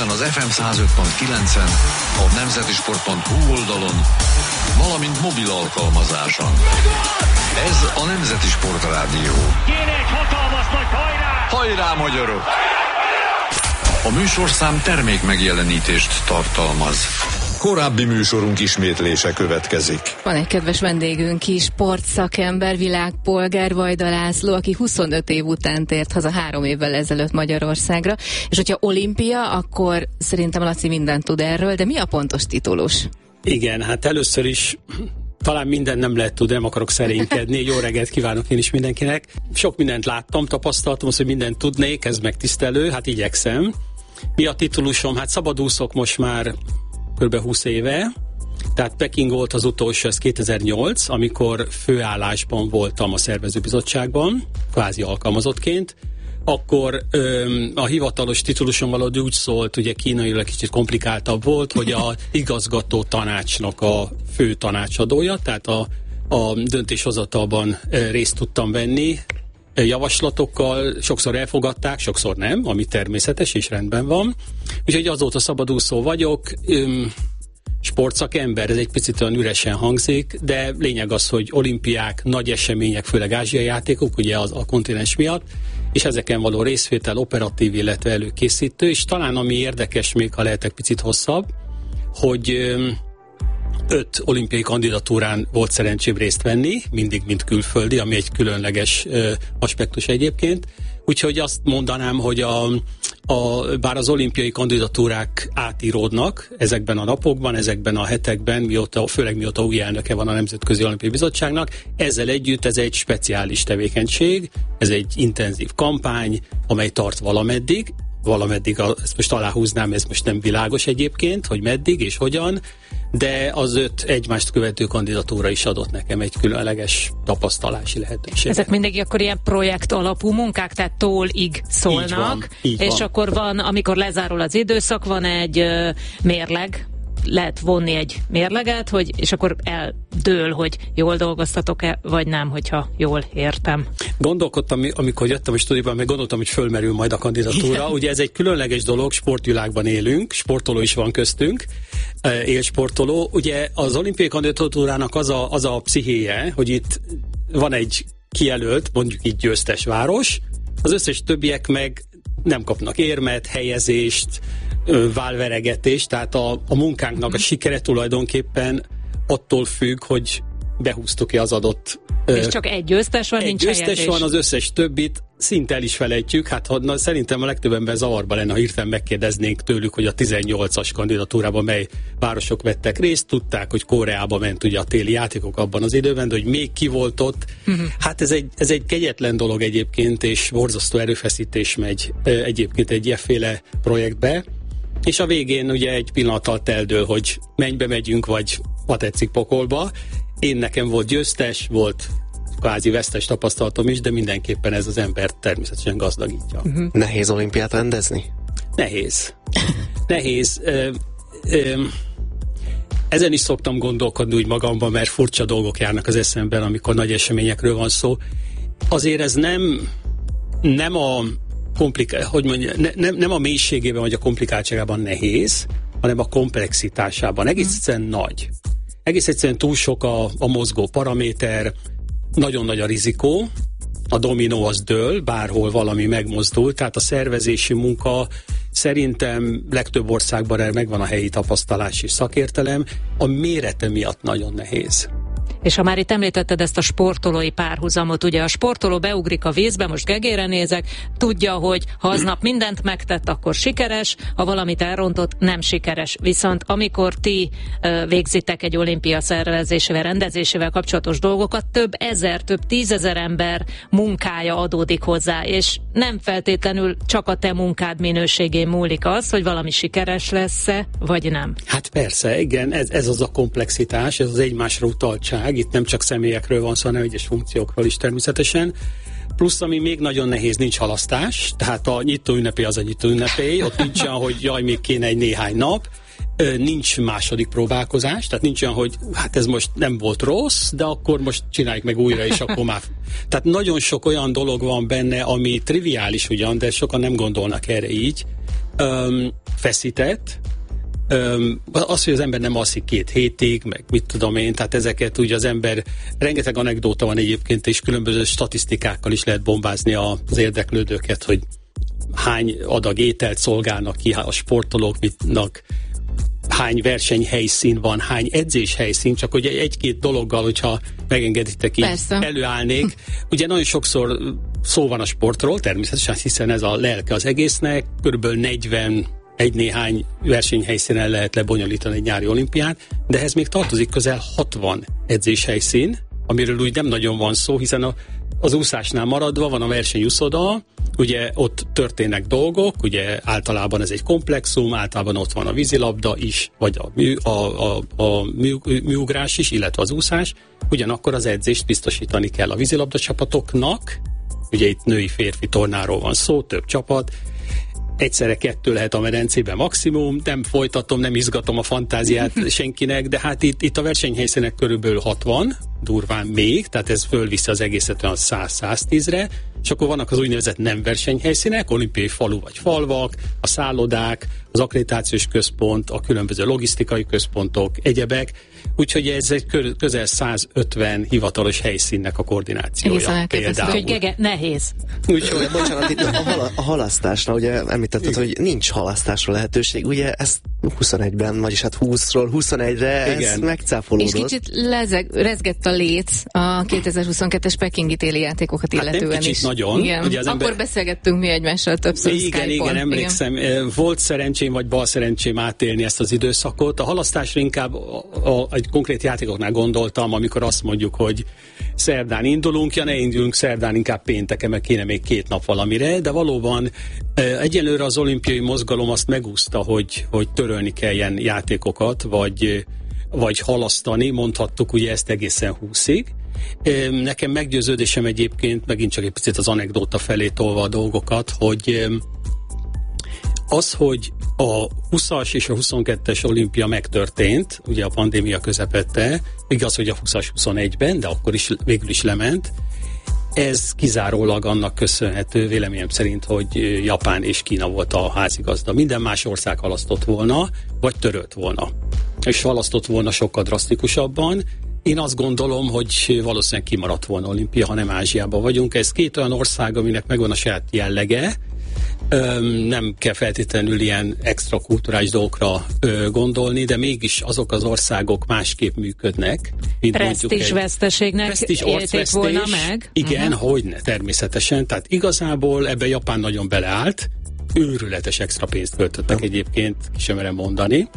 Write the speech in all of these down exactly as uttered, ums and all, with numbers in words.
Budapesten az ef em száz öt pont kilencen, a nemzetisport pont hu oldalon, valamint mobil alkalmazáson. Ez a Nemzeti Sport Rádió. Kéne egy hatalmas nagy hajrá! Hajrá, magyarok! A műsorszám termék megjelenítést tartalmaz. Korábbi műsorunk ismétlése következik. Van egy kedves vendégünk is, sportszakember, világpolgár, Vajda László, aki huszonöt év után tért haza három évvel ezelőtt Magyarországra, és hogyha olimpia, akkor szerintem Laci mindent tud erről, de mi a pontos titulus? Igen, hát először is talán mindent nem lehet tudni, nem akarok szerénykedni. Jó reggelt kívánok én is mindenkinek. Sok mindent láttam, tapasztaltam, azt, hogy mindent tudnék, ez megtisztelő, hát igyekszem. Mi a titulusom? Hát szabadúszok most már kb. húsz éve, tehát Peking volt az utolsó, ez kétezer-nyolc, amikor főállásban voltam a szervezőbizottságban, kvázi alkalmazottként. Akkor öm, a hivatalos titulusom valahogy úgy szólt, ugye kínailag kicsit komplikáltabb volt, hogy a igazgató tanácsnak a fő tanácsadója, tehát a, a döntéshozatalban részt tudtam venni, javaslatokkal, sokszor elfogadták, sokszor nem, ami természetes és rendben van. Úgyhogy azóta szabadúszó vagyok, öm, sportszakember, ez egy picit olyan üresen hangzik, de lényeg az, hogy olimpiák, nagy események, főleg ázsiai játékok, ugye az a kontinens miatt, és ezeken való részvétel, operatív, illetve előkészítő, és talán ami érdekes, még ha lehetek picit hosszabb, hogy öm, öt olimpiai kandidatúrán volt szerencsém részt venni, mindig mint külföldi, ami egy különleges ö, aspektus egyébként. Úgyhogy azt mondanám, hogy a, a, bár az olimpiai kandidatúrák átíródnak ezekben a napokban, ezekben a hetekben, mióta, főleg mióta új elnöke van a Nemzetközi Olimpiai Bizottságnak, ezzel együtt ez egy speciális tevékenység, ez egy intenzív kampány, amely tart valameddig, valameddig, a, ezt most aláhúznám, ez most nem világos egyébként, hogy meddig és hogyan, de az öt egymást követő kandidatúra is adott nekem egy különleges tapasztalási lehetőséget. Ezek mindig akkor ilyen projekt alapú munkák, tehát tól-ig szólnak, így van, így és van. Akkor van, amikor lezárul az időszak, van egy uh, mérleg, lehet vonni egy mérleget, hogy, és akkor eldől, hogy jól dolgoztatok-e, vagy nem, hogyha jól értem. Gondolkodtam, amikor jöttem a stúdióban, meg gondoltam, hogy fölmerül majd a kandidatúra. Igen. Ugye ez egy különleges dolog, sportvilágban élünk, sportoló is van köztünk, élsportoló. Ugye az olimpiai kandidatúrának az a, az a pszichéje, hogy itt van egy kijelölt, mondjuk így győztes város, az összes többiek meg nem kapnak érmet, helyezést, válveregetést, tehát a, a munkánknak a sikere tulajdonképpen attól függ, hogy behúztuk-e az adott... És csak egy győztes van, egy nincs győztes helyezés. van, az összes többit szinte el is felejtjük, hát ha, na, szerintem a legtöbb ember zavarba lenne, ha hirtelen megkérdeznénk tőlük, hogy a tizennyolcas kandidatúrában mely városok vettek részt, tudták, hogy Koreába ment ugye a téli játékok abban az időben, de hogy még ki volt ott. Uh-huh. Hát ez egy, ez egy kegyetlen dolog egyébként, és borzasztó erőfeszítés megy egyébként egy ilyeféle projektbe. És a végén ugye egy pillanattal eldől, hogy mennybe megyünk, vagy ha tetszik pokolba. Én nekem volt győztes, volt kvázi vesztes tapasztalatom is, de mindenképpen ez az embert természetesen gazdagítja. Uh-huh. Nehéz olimpiát rendezni? Nehéz. Nehéz. Ö, ö, ezen is szoktam gondolkodni úgy magamban, mert furcsa dolgok járnak az eszemben, amikor nagy eseményekről van szó. Azért ez nem, nem a Komplika- hogy mondja, ne, nem, nem a mélységében vagy a komplikáltságában nehéz, hanem a komplexitásában. Egész egyszerűen nagy. Egész egyszerűen túl sok a, a mozgó paraméter, nagyon nagy a rizikó, a dominó az dől, bárhol valami megmozdul, tehát a szervezési munka szerintem legtöbb országban erre megvan a helyi tapasztalás és szakértelem, a mérete miatt nagyon nehéz. És ha már itt említetted ezt a sportolói párhuzamot, ugye a sportoló beugrik a vízbe, most Gegére nézek, tudja, hogy ha aznap mindent megtett, akkor sikeres, ha valamit elrontott, nem sikeres. Viszont amikor ti uh, végzitek egy olimpia szervezésével, rendezésével kapcsolatos dolgokat, több ezer, több tízezer ember munkája adódik hozzá, és nem feltétlenül csak a te munkád minőségén múlik az, hogy valami sikeres lesz-e, vagy nem. Hát persze, igen, ez, ez az a komplexitás, ez az egymásra utaltság. Itt nem csak személyekről van szó, hanem egyes funkciókról is természetesen. Plusz, ami még nagyon nehéz, nincs halasztás, tehát a nyitó ünnepé az a nyitó ünnepé, ott nincs olyan, hogy jaj, még kéne egy néhány nap, nincs második próbálkozás, tehát nincs olyan, hogy hát ez most nem volt rossz, de akkor most csináljuk meg újra, és akkor már... Tehát nagyon sok olyan dolog van benne, ami triviális ugyan, de sokan nem gondolnak erre így. Um, feszített. Öm, az, hogy az ember nem alszik két hétig, meg mit tudom én, tehát ezeket úgy az ember, rengeteg anekdóta van egyébként, és különböző statisztikákkal is lehet bombázni az érdeklődőket, hogy hány adag ételt szolgálnak ki a sportolók, mitnak, hány versenyhelyszín van, hány edzéshelyszín, csak hogy egy-két dologgal, hogyha megengeditek, így Persze. előállnék. Ugye nagyon sokszor szó van a sportról, természetesen, hiszen ez a lelke az egésznek, körülbelül negyven egy néhány versenyhelyszínen lehet lebonyolítani egy nyári olimpiát, de ehhez még tartozik közel hatvan edzéshelyszín, amiről úgy nem nagyon van szó, hiszen a, az úszásnál maradva van a versenyúszoda, ugye ott történnek dolgok, ugye általában ez egy komplexum, általában ott van a vízilabda is, vagy a, mű, a, a, a mű, műugrás is, illetve az úszás, ugyanakkor az edzést biztosítani kell a vízilabda csapatoknak, ugye itt női-férfi tornáról van szó, több csapat, egyszerre kettő lehet a medencében maximum, nem folytatom, nem izgatom a fantáziát senkinek, de hát itt, itt a versenyhelyszínek körülbelül hatvan, durván még, tehát ez fölviszi az egészet olyan száz-száztízre, és akkor vannak az úgynevezett nem versenyhelyszínek, olimpiai falu vagy falvak, a szállodák, az akkreditációs központ, a különböző logisztikai központok, egyebek, úgyhogy ez egy közel százötven hivatalos helyszínnek a koordinációja. Például. Hogy Gege, nehéz. Úgyhogy, bocsánat, itt a, hal- a halasztásnál, ugye említetted, hogy nincs halasztásra lehetőség, ugye ezt huszonegyben, vagyis hát húszról huszonegyre Igen. ez megcáfolódott. És kicsit lezeg, rezgett a léc a kétezer-huszonkettes pekingi téli játékokat illetően hát nem is. Nagyon. Igen. Ugye az Akkor ember... beszélgettünk mi egymással többször Igen, Skype-on. igen, emlékszem. Igen. Volt szerencsém, vagy bal szerencsém átélni ezt az időszakot. A halasztásra inkább a, a, egy konkrét játékoknál gondoltam, amikor azt mondjuk, hogy szerdán indulunk, ja ne induljunk szerdán, inkább pénteken, meg kéne még két nap valamire, de valóban egyelőre az olimpiai mozgalom azt megúszta, hogy, hogy törölni kelljen játékokat, vagy, vagy halasztani, mondhattuk ugye ezt egészen húszig. Nekem meggyőződésem egyébként, megint csak egy picit az anekdóta felé tolva a dolgokat, hogy az, hogy a huszas és a huszonkettes olimpia megtörtént, ugye a pandémia közepette, igaz, hogy a huszas huszonegyben, de akkor is végül is lement, ez kizárólag annak köszönhető, véleményem szerint, hogy Japán és Kína volt a házigazda. Minden más ország halasztott volna, vagy törölt volna. És halasztott volna sokkal drasztikusabban. Én azt gondolom, hogy valószínűleg kimaradt volna olimpia, ha nem Ázsiában vagyunk. Ez két olyan ország, aminek megvan a saját jellege. Öm, nem kell feltétlenül ilyen extra kulturális dolgokra ö, gondolni, de mégis azok az országok másképp működnek. Presztízsveszteségnek élték volna meg? Igen, uh-huh. hogyne, természetesen. Tehát igazából ebben Japán nagyon beleállt. Őrületes extra pénzt költöttek uh-huh. egyébként, ki sem merem mondani.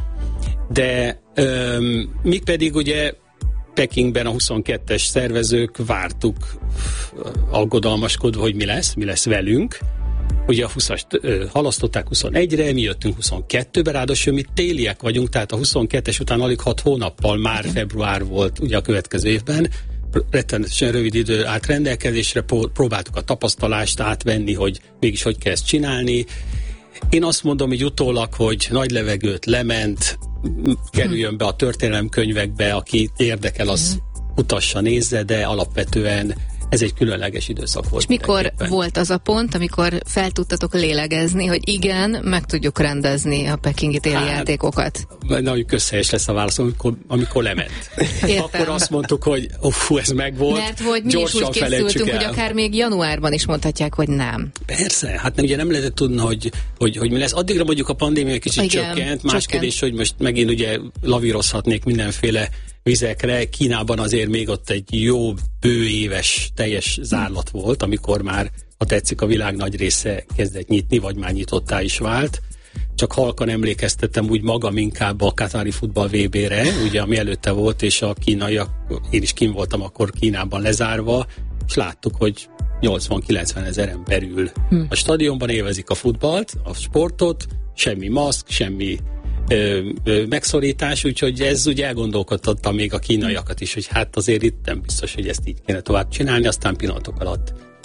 De öm, mi pedig ugye Pekingben a huszonkettes szervezők vártuk aggodalmaskodva, hogy mi lesz, mi lesz velünk. Ugye a huszast ö, halasztották huszonegyre, mi jöttünk huszonkettőbe, ráadásul mi téliek vagyunk, tehát a huszonkettes után alig hat hónappal már február volt ugye a következő évben. Rettenetesen rövid idő állt rendelkezésre, próbáltuk a tapasztalást átvenni, hogy mégis hogy kell ezt csinálni. Én azt mondom így utólag, hogy nagy levegőt lement, kerüljön be a történelemkönyvekbe, aki érdekel, az utassa, nézze, de alapvetően ez egy különleges időszak volt. És mikor volt az a pont, amikor fel tudtatok lélegezni, hogy igen, meg tudjuk rendezni a pekingi téli hát, játékokat? Nagyon közhelyes lesz a válasz, amikor, amikor lement. Értem. Akkor azt mondtuk, hogy uff, ez megvolt. Mert hogy mi is úgy készültünk, hogy akár még januárban is mondhatják, hogy nem. Persze, hát ugye nem lehetett tudni, hogy, hogy, hogy mi lesz. Addigra mondjuk a pandémia kicsit igen, csökkent, más kérdés, hogy most megint ugye lavírozhatnék mindenféle vizekre. Kínában azért még ott egy jó bőéves teljes zárlat volt, amikor már, ha tetszik, a világ nagy része kezdett nyitni, vagy már nyitottá is vált. Csak halkan emlékeztettem úgy magam inkább a katári futball vé bé-re, ugye, ami előtte volt, és a kínaiak, én is kint voltam akkor Kínában lezárva, és láttuk, hogy nyolcvan-kilencven ezer ember ül hm. a stadionban, élvezik a futballt, a sportot, semmi maszk, semmi Ö, ö, megszorítás, úgyhogy ez ugye elgondolkodtatta még a kínaiakat is, hogy hát azért itt nem biztos, hogy ezt így kéne tovább csinálni, aztán pillanatok alatt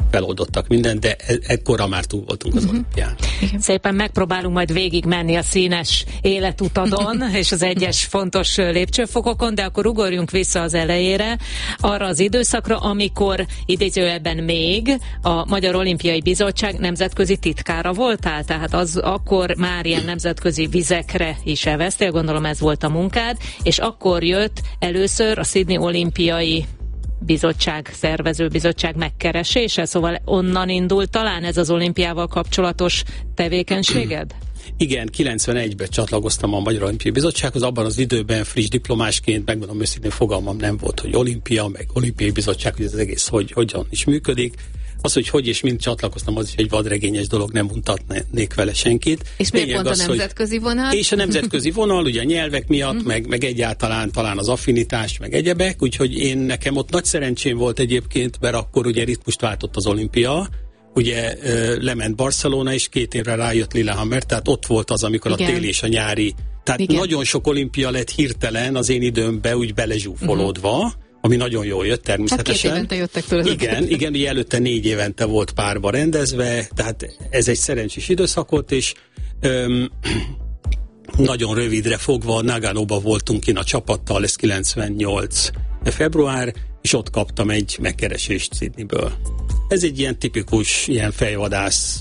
feloldottak mindent, de e- ekkora már túl voltunk az uh-huh. olimpián. Szépen megpróbálunk majd végig menni a színes életutadon és az egyes fontos lépcsőfokokon, de akkor ugorjunk vissza az elejére, arra az időszakra, amikor idézőjelben még a Magyar Olimpiai Bizottság nemzetközi titkára voltál, tehát az akkor már ilyen nemzetközi vizekre is elvesztél, gondolom ez volt a munkád, és akkor jött először a Sydney Olimpiai Bizottság, szervezőbizottság megkeresése, szóval onnan indult talán ez az olimpiával kapcsolatos tevékenységed? Igen, kilencvenegyben csatlakoztam a Magyar Olimpiai Bizottsághoz, abban az időben friss diplomásként, megmondom őszintén, fogalmam nem volt, hogy olimpia, meg olimpiai bizottság, hogy ez az egész hogy, hogyan is működik. Az, hogy hogy és mint csatlakoztam, az is egy vadregényes dolog, nem mutatnék vele senkit. És miért pont az, a nemzetközi vonal? És a nemzetközi vonal, ugye a nyelvek miatt, meg, meg egyáltalán talán az affinitás, meg egyebek, úgyhogy én nekem ott nagy szerencsém volt egyébként, mert akkor ugye ritmust váltott az olimpia, ugye lement Barcelona, és két évre rájött Lillehammer, tehát ott volt az, amikor Igen. a téli és a nyári, tehát Igen. nagyon sok olimpia lett hirtelen az én időmben úgy belezsúfolódva, uh-huh. ami nagyon jól jött természetesen. Hát két évente jöttek tőle. Igen, igen, ugye előtte négy évente volt párba rendezve, tehát ez egy szerencsés időszakot, és öm, nagyon rövidre fogva Naganoba voltunk kint a csapattal, ez kilencvennyolc február, és ott kaptam egy megkeresést Sydneyből. Ez egy ilyen tipikus, ilyen fejvadász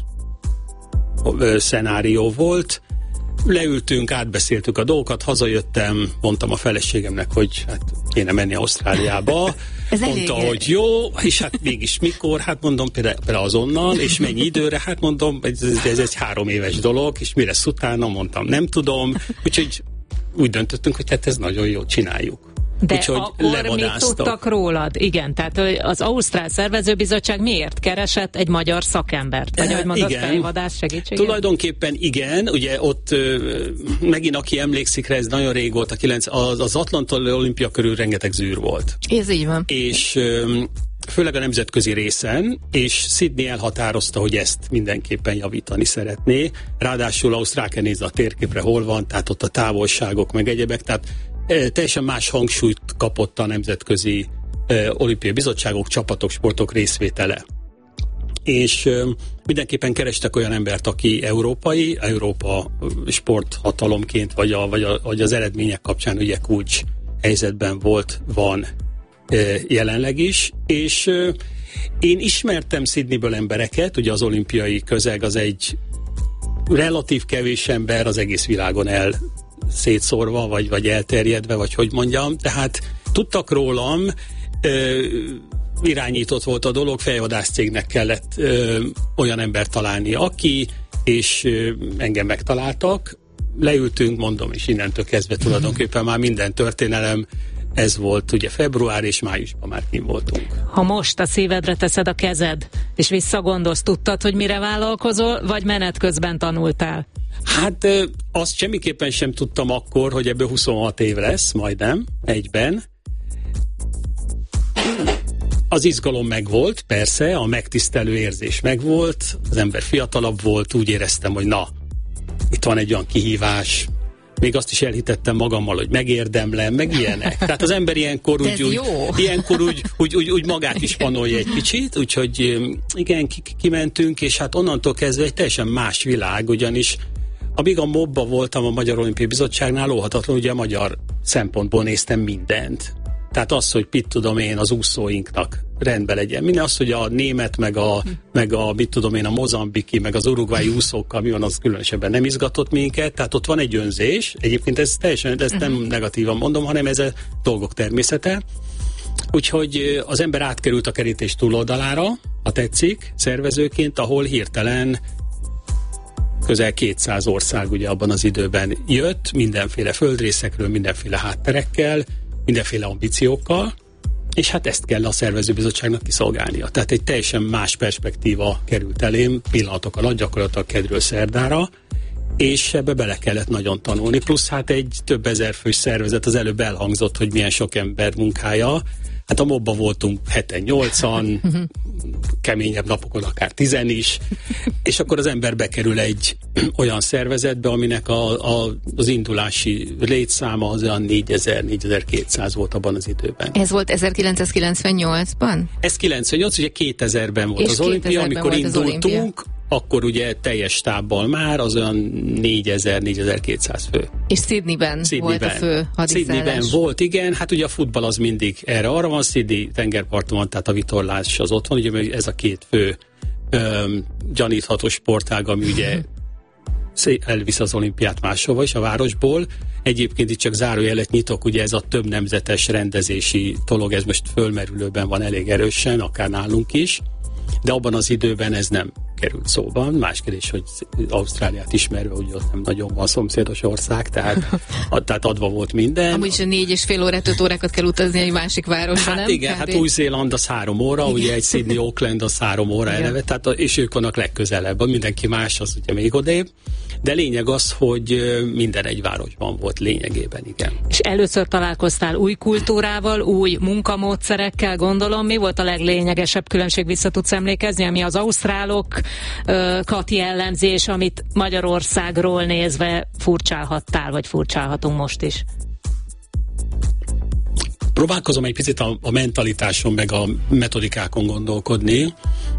ö, szenárió volt. Leültünk, átbeszéltük a dolgokat, hazajöttem, mondtam a feleségemnek, hogy hát kéne menni Ausztráliába. Mondta, elég. Hogy jó, és hát mégis mikor? Hát mondom, például, például azonnal, és mennyi időre? Hát mondom, ez, ez egy három éves dolog, és mi lesz utána? Mondtam, nem tudom. Úgyhogy úgy döntöttünk, hogy hát ez nagyon jó, csináljuk. De úgyhogy akkor mit tudtak rólad? Igen, tehát az Ausztrál Szervezőbizottság miért keresett egy magyar szakembert? Vagy ahogy mondod, fejvadász segítségét? Tulajdonképpen igen, ugye ott megint aki emlékszik rá, ez nagyon rég volt, a kilenc, az, az Atlanta Olimpia körül rengeteg zűr volt. Ez így van. És főleg a nemzetközi részen, és Sydney elhatározta, hogy ezt mindenképpen javítani szeretné. Ráadásul Ausztrál kell nézni a térképre, hol van, tehát ott a távolságok, meg egyebek, tehát teljesen más hangsúlyt kapott a nemzetközi eh, olimpiai bizottságok, csapatok, sportok részvétele. És eh, mindenképpen kerestek olyan embert, aki európai, Európa sporthatalomként, vagy, a, vagy, a, vagy az eredmények kapcsán ugye kulcs helyzetben volt, van eh, jelenleg is, és eh, én ismertem Sydneyből embereket, ugye az olimpiai közeg az egy relatív kevés ember az egész világon el szétszórva, vagy, vagy elterjedve, vagy hogy mondjam. Tehát tudtak rólam, ö, irányított volt a dolog, fejvadász cégnek kellett ö, olyan embert találni, aki, és ö, engem megtaláltak. Leültünk, mondom, és innentől kezdve tulajdonképpen már minden történelem, ez volt ugye február és májusban már kint voltunk. Ha most a szívedre teszed a kezed, és visszagondolsz, tudtad, hogy mire vállalkozol, vagy menet közben tanultál? Hát azt semmiképpen sem tudtam akkor, hogy ebből huszonhat év lesz, majdnem, egyben. Az izgalom megvolt, persze, a megtisztelő érzés megvolt, az ember fiatalabb volt, úgy éreztem, hogy na, itt van egy olyan kihívás, még azt is elhitettem magammal, hogy megérdemlem, meg ilyenek. Tehát az ember ilyenkor úgy, úgy, ilyenkor úgy, úgy, úgy, úgy magát is panolja egy kicsit, úgyhogy igen, kimentünk, és hát onnantól kezdve egy teljesen más világ, ugyanis amíg a mobba voltam a Magyar Olimpiai Bizottságnál, óhatatlan, ugye a magyar szempontból néztem mindent. Tehát az, hogy mit tudom én, az úszóinknak rendben legyen. Minden az, hogy a német, meg a, meg a mit tudom én, a mozambiki, meg az uruguayi úszókkal mi van, az különösebben nem izgatott minket. Tehát ott van egy önzés. Egyébként ez teljesen, ezt nem negatívan mondom, hanem ez a dolgok természete. Úgyhogy az ember átkerült a kerítés túloldalára, ha tetszik, szervezőként, ahol hirtelen közel kétszáz ország ugye abban az időben jött, mindenféle földrészekről, mindenféle hátterekkel, mindenféle ambíciókkal, és hát ezt kell a szervezőbizottságnak kiszolgálnia. Tehát egy teljesen más perspektíva került elém, pillanatok alatt, gyakorlatilag kedről szerdára, és ebbe bele kellett nagyon tanulni. Plusz hát egy több ezer fős szervezet, az előbb elhangzott, hogy milyen sok ember munkája. Hát a mobba voltunk heten, nyolcan, keményebb napokon akár tizen is, és akkor az ember bekerül egy olyan szervezetbe, aminek a, a, az indulási létszáma az olyan négyezer négyezer-kétszáz volt abban az időben. Ez volt ezerkilencszázkilencvennyolcban? Ez kilencvennyolc, ugye kétezerben volt és az olimpia, amikor indultunk, akkor ugye teljes stábbal már az olyan négyezer négyezer-kétszáz fő. És Sydneyben, Sydneyben volt a fő hadiszállás. Sydneyben volt, igen, hát ugye a futball az mindig erre arra van, Sydney tengerparton van, tehát a vitorlás az ott van, ugye ez a két fő öm, gyanítható sportág, ami ugye elvisz az olimpiát máshova is a városból. Egyébként itt csak zárójelet nyitok, ugye ez a több nemzetes rendezési dolog, ez most fölmerülőben van elég erősen, akár nálunk is, de abban az időben ez nem került szóban. Más kérdés, hogy Ausztráliát ismerve, ugye ott nem nagyon van szomszédos ország, tehát, ad, tehát adva volt minden. Amúgy is négy és fél órát, öt órákat kell utazni egy másik városra, hát nem? Igen, hát Új-Zéland az három óra, igen. Ugye egy Sydney, Auckland az három óra igen. eleve, tehát, és ők vannak legközelebb, mindenki más az ugye még odébb. De lényeg az, hogy minden egy városban volt lényegében, igen. És először találkoztál új kultúrával, új munkamódszerekkel, gondolom. Mi volt a leglényegesebb különbség, vissza tudsz emlékezni, ami az ausztrálokat jellemzi, és amit Magyarországról nézve furcsálhattál, vagy furcsálhatunk most is? Próbálkozom egy picit a, a mentalitáson, meg a metodikákon gondolkodni,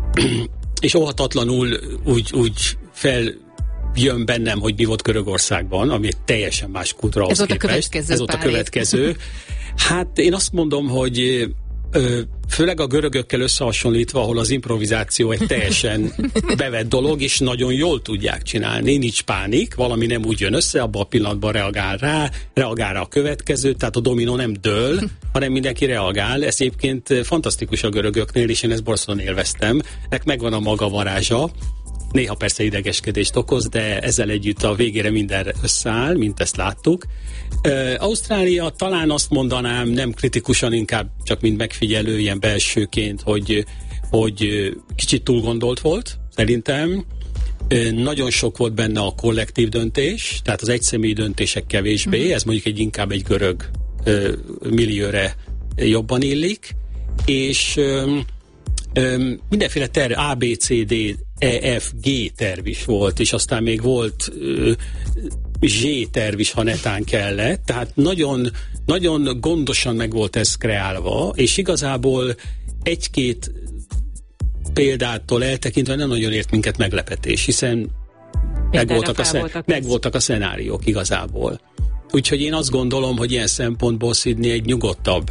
és óhatatlanul úgy, úgy fel jön bennem, hogy mi volt Görögországban, ami egy teljesen más kultúra ahhoz képest. Ez volt a következő. Ez volt a következő. Hát én azt mondom, hogy ö, főleg a görögökkel összehasonlítva, ahol az improvizáció egy teljesen bevett dolog, és nagyon jól tudják csinálni, nincs pánik, valami nem úgy jön össze, abban a pillanatban reagál rá, reagál rá a következő, tehát a dominó nem dől, hanem mindenki reagál. Ez egyébként fantasztikus a görögöknél, és én ezt borzasztóan élveztem. Nek megvan a maga varázsa. Néha persze idegeskedést okoz, de ezzel együtt a végére minden összeáll, mint ezt láttuk. Uh, Ausztrália talán azt mondanám, nem kritikusan, inkább csak mint megfigyelő, ilyen belsőként, hogy, hogy kicsit túl gondolt volt, szerintem. Uh, nagyon sok volt benne a kollektív döntés, tehát az egyszemélyi döntések kevésbé, mm-hmm. ez mondjuk egy inkább egy görög uh, millióre jobban illik, és um, um, mindenféle terv, A, B, C, D, E, F, G terv is volt, és aztán még volt uh, Z terv is, ha netán kellett, tehát nagyon, nagyon gondosan meg volt ez kreálva, és igazából egy-két példától eltekintve nem nagyon ért minket meglepetés, hiszen megvoltak a, szen- megvoltak a szenáriók igazából. Úgyhogy én azt gondolom, hogy ilyen szempontból Sydney egy nyugodtabb,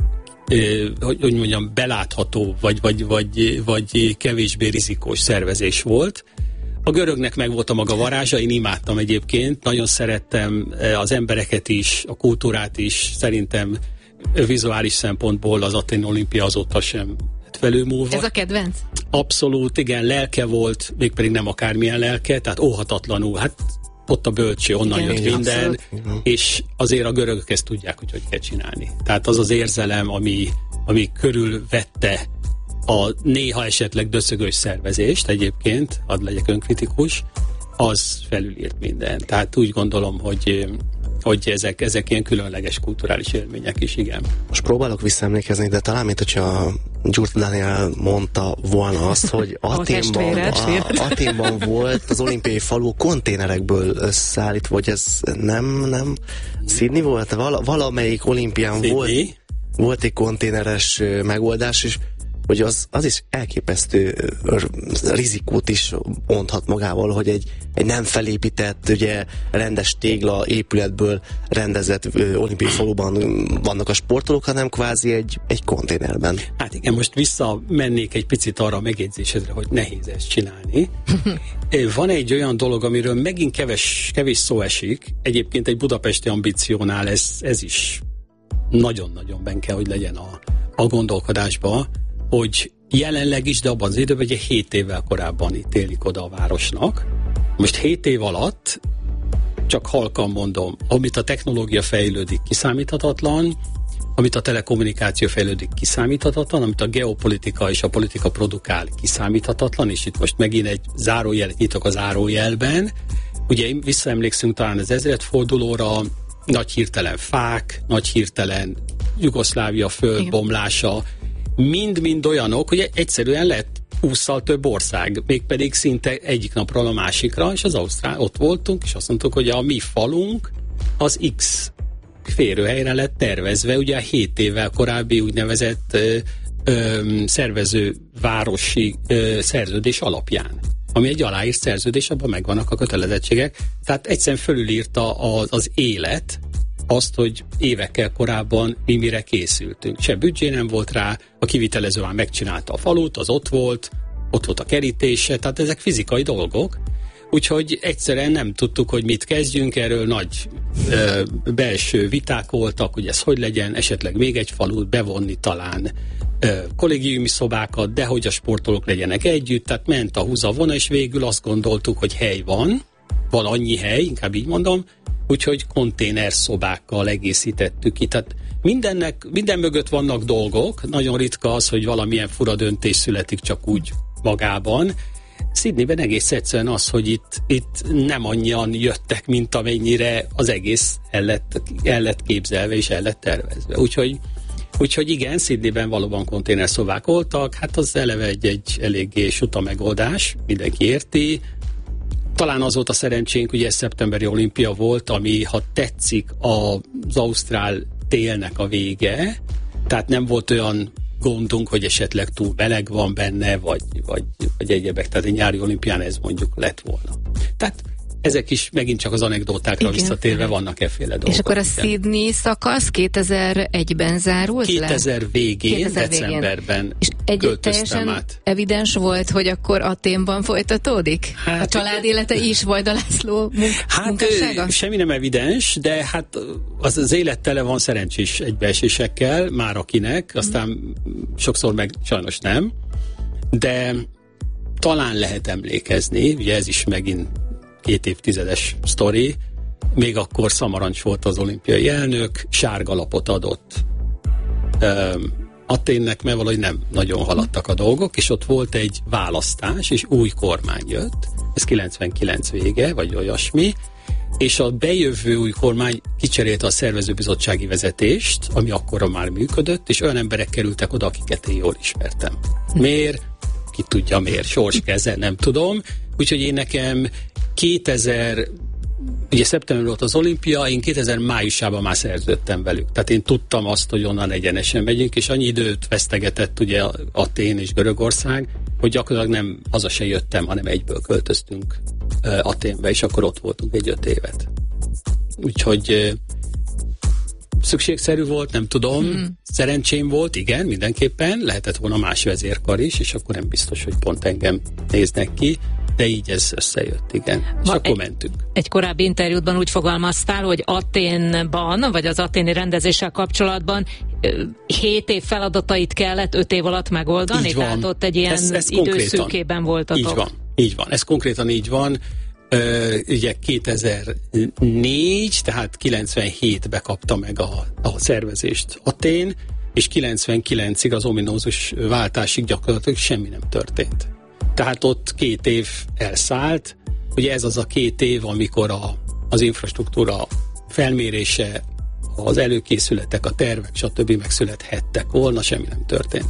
Uh, hogy, hogy mondjam, belátható, vagy, vagy, vagy, vagy kevésbé rizikós szervezés volt. A görögnek meg volt a maga varázsa, én imádtam egyébként, nagyon szerettem az embereket is, a kultúrát is, szerintem vizuális szempontból az Athéni olimpia azóta sem felülmúlva. Ez a kedvenc? Abszolút, igen, lelke volt, mégpedig nem akármilyen lelke, tehát óhatatlanul, hát ott a bölcső, onnan igen, jött minden, abszolút. És azért a görögök ezt tudják, hogy hogy kell csinálni. Tehát az az érzelem, ami, ami körülvette a néha esetleg döszögös szervezést egyébként, hadd legyek önkritikus, az felülírt minden. Tehát úgy gondolom, hogy hogy ezek, ezek ilyen különleges kulturális élmények is, igen. Most próbálok visszaemlékezni, de talán, mint hogyha Gyurta Dániel mondta volna azt, hogy Athénban, a, Athénban volt az olimpiai falu konténerekből összeállítva, vagy ez nem, nem Sydney volt? Val, valamelyik olimpián volt, volt egy konténeres megoldás, és hogy az, az is elképesztő rizikót is onthat magával, hogy egy, egy nem felépített, ugye rendes tégla épületből rendezett ö, olimpiai faluban vannak a sportolók, hanem kvázi egy, egy konténerben. Hát igen, most visszamennék egy picit arra a megjegyzésedre, hogy nehéz ezt csinálni. Van egy olyan dolog, amiről megint keves, kevés szó esik, egyébként egy budapesti ambíciónál ez, ez is nagyon-nagyon benne kell, hogy legyen a, a gondolkodásba, hogy jelenleg is, de abban az időben ugye hét évvel korábban ítélik oda a városnak. Most hét év alatt, csak halkan mondom, amit a technológia fejlődik, kiszámíthatatlan, amit a telekommunikáció fejlődik, kiszámíthatatlan, amit a geopolitika és a politika produkál, kiszámíthatatlan, és itt most megint egy zárójelet nyitok a zárójelben. Ugye visszaemlékszünk talán az ezredfordulóra, nagy hirtelen fák, nagy hirtelen Jugoszlávia földbomlása, mind-mind olyanok, hogy egyszerűen lett hússzal több ország, mégpedig szinte egyik napról a másikra, és az Ausztrál, ott voltunk, és azt mondtuk, hogy a mi falunk az X férőhelyre lett tervezve, ugye a hét évvel korábbi úgynevezett ö, ö, szervezővárosi ö, szerződés alapján, ami egy aláírt szerződés, abban megvannak a kötelezettségek. Tehát egyszerűen fölülírta az, az élet azt, hogy évekkel korábban mi mire készültünk. Se büdzsé nem volt rá, a kivitelező már megcsinálta a falut, az ott volt, ott volt a kerítése, tehát ezek fizikai dolgok, úgyhogy egyszerűen nem tudtuk, hogy mit kezdjünk, erről nagy ö, belső viták voltak, hogy ez hogy legyen, esetleg még egy falut bevonni talán ö, kollégiumi szobákat, de hogy a sportolók legyenek együtt, tehát ment a húzavona, és végül azt gondoltuk, hogy hely van, van annyi hely, inkább így mondom, úgyhogy konténerszobákkal egészítettük ki. Tehát mindennek, minden mögött vannak dolgok, nagyon ritka az, hogy valamilyen fura döntés születik csak úgy magában. Sydneyben egész egyszerűen az, hogy itt, itt nem annyian jöttek, mint amennyire az egész el lett, el lett képzelve és el lett tervezve. Úgyhogy, úgyhogy igen, Sydneyben valóban konténerszobák voltak, hát az eleve egy, egy eléggé suta megoldás, mindenki érti. Talán az volt a szerencsénk, hogy ez szeptemberi olimpia volt, ami, ha tetszik, az ausztrál télnek a vége, tehát nem volt olyan gondunk, hogy esetleg túl meleg van benne, vagy, vagy, vagy egyebek, tehát egy nyári olimpián ez mondjuk lett volna. Tehát ezek is megint csak az anekdótákra igen. visszatérve vannak efféle dolgok. És akkor a Sydney szakasz kétezer-egyben zárult kétezer le? végén, kétezer decemberben és egy teljesen át. evidens volt, hogy akkor Athénban folytatódik? Hát, a család élete is, Vajda László munk- hát, munkássága? Semmi nem evidens, de hát az, az élet tele van szerencsés egybeesésekkel, már akinek, aztán mm. sokszor meg sajnos nem, de talán lehet emlékezni, ugye ez is megint két évtizedes sztori, még akkor Szamarancs volt az olimpiai elnök, sárga lapot adott um, Athénnek, mert valahogy nem nagyon haladtak a dolgok, és ott volt egy választás, és új kormány jött, ez kilencvenkilenc vége, vagy olyasmi, és a bejövő új kormány kicserélte a szervezőbizottsági vezetést, ami akkora már működött, és olyan emberek kerültek oda, akiket én jól ismertem. Miért? Ki tudja miért, sors keze, nem tudom. Úgyhogy én nekem kétezer, ugye szeptember volt az olimpia, én kétezer májusában már szerződtem velük. Tehát én tudtam azt, hogy onnan egyenesen megyünk, és annyi időt vesztegetett ugye Athén és Görögország, hogy gyakorlatilag nem haza se jöttem, hanem egyből költöztünk uh, Athénbe, és akkor ott voltunk egy öt évet. Úgyhogy uh, szükségszerű volt, nem tudom, mm. szerencsém volt, igen, mindenképpen, lehetett volna más vezérkar is, és akkor nem biztos, hogy pont engem néznek ki, de így ez összejött, igen. Ma és akkor egy, mentünk. Egy korábbi interjútban úgy fogalmaztál, hogy Athénban, vagy az athéni rendezéssel kapcsolatban hét év feladatait kellett öt év alatt megoldani? Így van. Tehát ott egy ilyen ez, ez időszűkében voltatok. Így van, így van. Ez konkrétan így van. Uh, ugye kétezer-négy, tehát kilencvenhétben kapta meg a, a szervezést Athén, és kilencvenkilencig az ominózus váltásig gyakorlatilag semmi nem történt. Tehát ott két év elszállt, ugye ez az a két év, amikor a, az infrastruktúra felmérése, az előkészületek, a tervek, stb. Megszülethettek volna, semmi nem történt.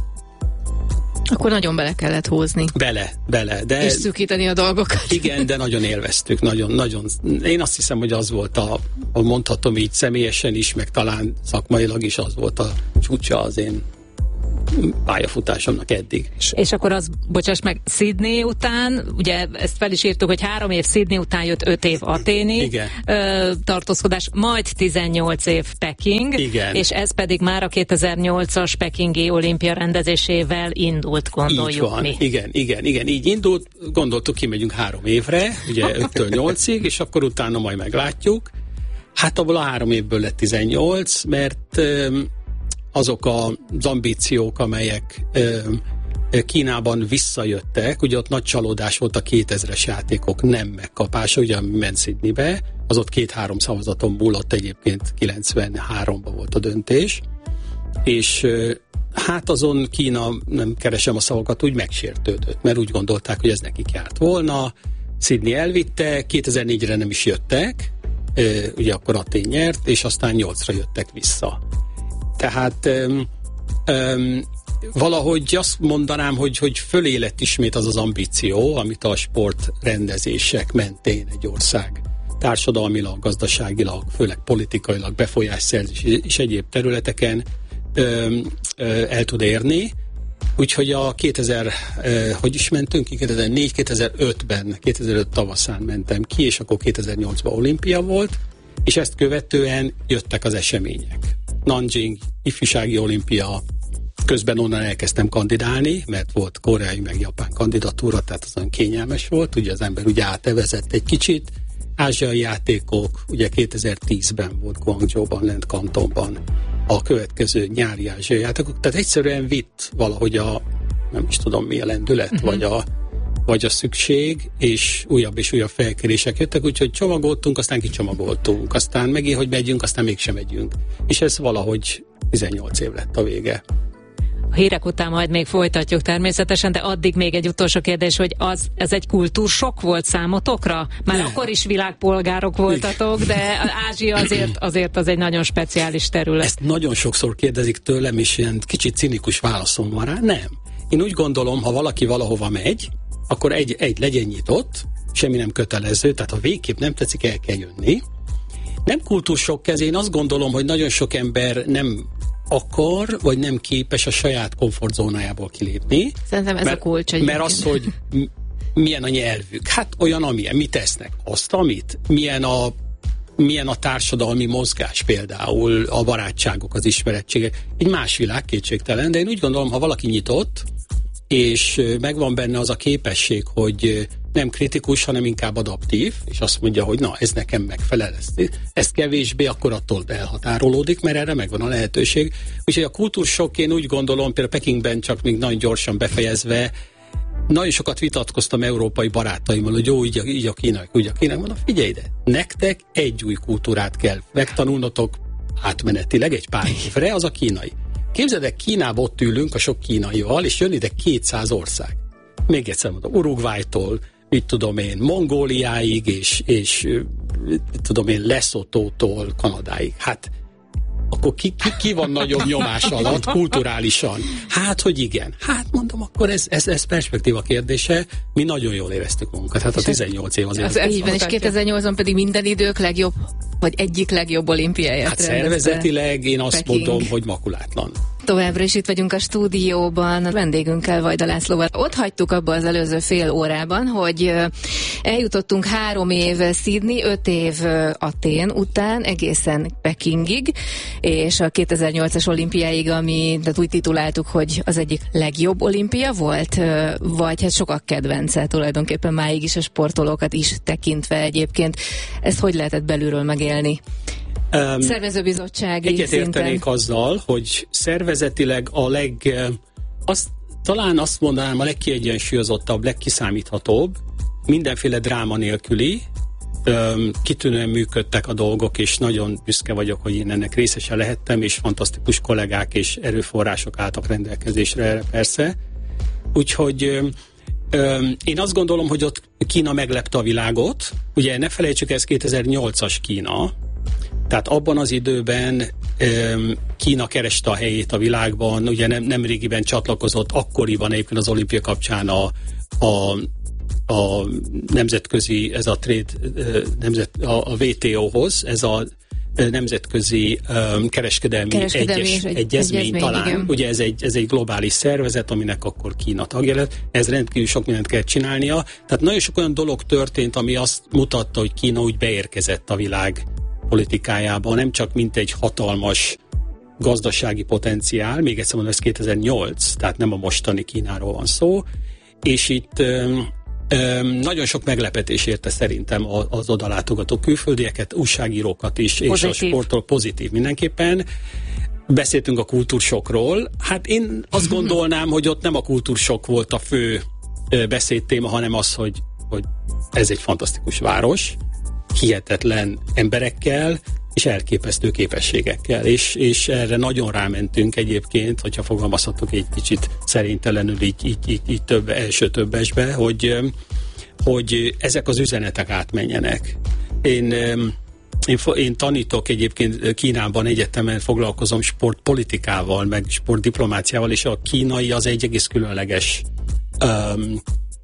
Akkor nagyon bele kellett húzni. Bele, bele. De és szűkíteni a dolgokat. Igen, de nagyon élveztük, nagyon, nagyon. Én azt hiszem, hogy az volt a, a mondhatom így személyesen is, meg talán szakmailag is az volt a csúcsa az én pályafutásomnak eddig. És akkor az, bocsáss meg, Sydney után, ugye ezt fel is írtuk, hogy három év Sydney után jött öt év athéni ö, tartózkodás, majd tizennyolc év Peking, igen. És ez pedig már a kétezer-nyolcas pekingi olimpia rendezésével indult, gondoljuk így van. mi. Igen, igen, igen, így indult, gondoltuk, kimegyünk három évre, ugye öttől nyolcig, és akkor utána majd meglátjuk. Hát abból a három évből lett tizennyolc, mert ö, azok az ambíciók, amelyek ö, Kínában visszajöttek, ugye ott nagy csalódás volt a kétezres játékok nem megkapása, ugye ment Sydneybe, az ott két-három szavazaton múlott, egyébként kilencvenháromban volt a döntés, és ö, hát azon Kína, nem keresem a szavakat, úgy megsértődött, mert úgy gondolták, hogy ez nekik járt volna, Sydney elvitte, kétezer-négyre nem is jöttek, ö, ugye akkor Athén nyert, és aztán nyolcra jöttek vissza. Tehát um, um, valahogy azt mondanám, hogy, hogy fölé lett ismét az az ambíció, amit a sportrendezések mentén egy ország társadalmilag, gazdaságilag, főleg politikailag, befolyásszerzés és egyéb területeken ö, ö, el tud érni. Úgyhogy a kétezer, ö, hogy is mentünk ki? kétezer-négy kétezer-ötben, kétezer-öt tavaszán mentem ki, és akkor kétezer-nyolcban olimpia volt, és ezt követően jöttek az események. Nanjing, ifjúsági olimpia, közben onnan elkezdtem kandidálni, mert volt koreai meg japán kandidatúra, tehát az olyan kényelmes volt, ugye az ember ugye átevezett egy kicsit. Ázsiai játékok, ugye kétezer-tízben volt Guangzhouban, lent Kantonban a következő nyári ázsiai játékok, tehát egyszerűen vitt valahogy a, nem is tudom mi a lendület, uh-huh. vagy, a, vagy a szükség, és újabb és újabb felkérések jöttek, úgyhogy csomagoltunk, aztán kicsomagoltunk, aztán megint, hogy megyünk, aztán mégsem megyünk. És ez valahogy tizennyolc év lett a vége. A hírek után majd még folytatjuk természetesen, de addig még egy utolsó kérdés, hogy az, ez egy kultúrsokk volt számotokra? Már nem. Akkor is világpolgárok voltatok, de Ázsia azért, azért az egy nagyon speciális terület. Ezt nagyon sokszor kérdezik tőlem, és ilyen kicsit cinikus válaszom van rá. Nem. Én úgy gondolom, ha valaki valahova megy, akkor egy, egy legyen nyitott, semmi nem kötelező, tehát ha végképp nem tetszik, el kell jönni. Nem kultúrsokk ez, én azt gondolom, hogy nagyon sok ember nem akar, vagy nem képes a saját komfortzónájából kilépni. Szerintem ez mert, a kulcs. Mert az, hogy milyen a nyelvük. Hát olyan, amilyen. Mit tesznek? Azt, amit? Milyen a, milyen a társadalmi mozgás például, a barátságok, az ismerettségek. Egy más világ, kétségtelen, de én úgy gondolom, ha valaki nyitott, és megvan benne az a képesség, hogy nem kritikus, hanem inkább adaptív, és azt mondja, hogy na, ez nekem megfelel, ezt, ezt kevésbé, akkor attól elhatárolódik, mert erre megvan a lehetőség. Úgyhogy a kultúrsokk, én úgy gondolom, például Pekingben csak még nagyon gyorsan befejezve, nagyon sokat vitatkoztam európai barátaimmal, hogy jó, így a, így a kínai, úgy a kínai, mondom, figyelj ide, nektek egy új kultúrát kell megtanulnotok átmenetileg egy pár évre, az a kínai. Képzeld el, Kínába ott ülünk a sok kínaival, és jön ide kétszáz ország. Még egyszer mondom, Uruguaytól, mit tudom én, Mongóliáig, és, és mit tudom én, Lesotótól Kanadáig. Hát akkor ki, ki, ki van nagyobb nyomás alatt kulturálisan? Hát, hogy igen. Hát mondom, akkor ez, ez, ez perspektíva kérdése. Mi nagyon jól éreztük magunkat. Hát a tizennyolc év azért. Az így van, és kétezer-nyolcban pedig minden idők legjobb, vagy egyik legjobb olimpiáját. Hát szervezetileg én azt Peking. mondom, hogy makulátlan. Továbbra is itt vagyunk a stúdióban, a vendégünkkel, Vajda Lászlóval. Ott hagytuk abba az előző fél órában, hogy eljutottunk három év Sydney, öt év Atén után, egészen Pekingig, és a kétezer-nyolcas olimpiáig, ami tehát úgy tituláltuk, hogy az egyik legjobb olimpia volt, vagy hát sokak kedvence tulajdonképpen máig is a sportolókat is tekintve egyébként. Ezt hogy lehetett belülről megélni? Um, Szervezőbizottsági Egyetértenék azzal, hogy szervezetileg a leg, azt, talán azt mondanám a legkiegyensúlyozottabb, legkiszámíthatóbb, mindenféle dráma nélküli, um, kitűnően működtek a dolgok, és nagyon büszke vagyok, hogy én ennek részese lehettem, és fantasztikus kollégák és erőforrások álltak rendelkezésre erre persze. Úgyhogy um, um, én azt gondolom, hogy ott Kína meglepte a világot. Ugye ne felejtsük, ez kétezer-nyolcas Kína, tehát abban az időben um, Kína kereste a helyét a világban, ugye nem, nem régiben csatlakozott, akkoriban egyébként az olimpia kapcsán a, a, a nemzetközi, ez a trade, nemzet, a, a vé té ó-hoz, ez a nemzetközi um, kereskedelmi, kereskedelmi egyes, egy, egyezmény, egyezmény talán. Igen. Ugye ez egy, ez egy globális szervezet, aminek akkor Kína tagja lett. Ez rendkívül sok mindent kell csinálnia. Tehát nagyon sok olyan dolog történt, ami azt mutatta, hogy Kína úgy beérkezett a világ politikájába, nem csak mint egy hatalmas gazdasági potenciál, még egyszer mondom, ez kétezer-nyolc, tehát nem a mostani Kínáról van szó, és itt öm, öm, nagyon sok meglepetés érte szerintem az odalátogató külföldieket, újságírókat is, pozitív. És a sporttól pozitív mindenképpen. Beszéltünk a kultúrsokról, hát én azt gondolnám, hogy ott nem a kultúrsok volt a fő beszédtéma, hanem az, hogy, hogy ez egy fantasztikus város, hihetetlen emberekkel, és elképesztő képességekkel, és, és erre nagyon rámentünk egyébként, hogyha fogalmazhatok egy kicsit szerintelenül így, így, így, így több, első többesbe, hogy, hogy ezek az üzenetek átmenjenek. Én Én, én tanítok egyébként Kínában, egyetemen foglalkozom sportpolitikával, meg sportdiplomáciával, és a kínai az egy egész különleges um,